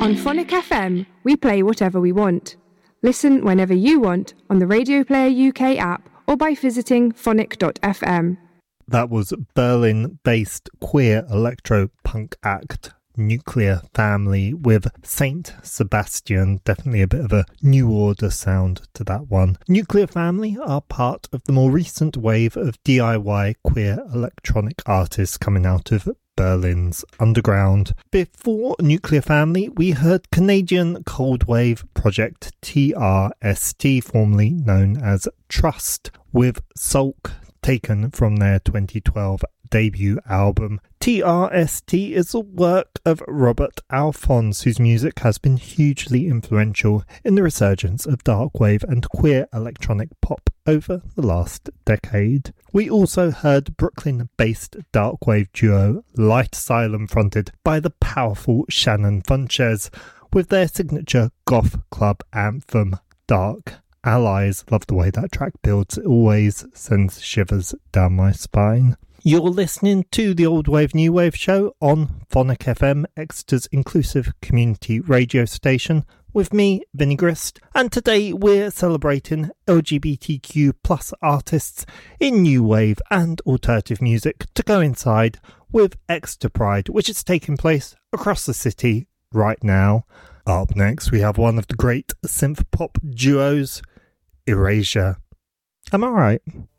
On Phonic FM, we play whatever we want. Listen whenever you want on the Radio Player UK app or by visiting phonic.fm. That was Berlin-based queer electro-punk act Nuclear Family with Saint Sebastian. Definitely a bit of a New Order sound to that one. Nuclear Family are part of the more recent wave of DIY queer electronic artists coming out of Berlin's underground. Before Nuclear Family, we heard Canadian cold wave project TRST, formerly known as Trust, with Sulk, taken from their 2012 debut album. TRST is a work of Robert Alphonse, whose music has been hugely influential in the resurgence of darkwave and queer electronic pop over the last decade. We also heard Brooklyn-based darkwave duo Light Asylum, fronted by the powerful Shannon Funches, with their signature goth club anthem, Dark Allies. Love the way that track builds. It always sends shivers down my spine. You're listening to the Old Wave New Wave show on Phonic FM, Exeter's inclusive community radio station, with me, Vinnie Grist, and today we're celebrating LGBTQ plus artists in new wave and alternative music to go inside with Exeter Pride, which is taking place across the city right now. Up next, we have one of the great synth pop duos, Erasure. Am I right?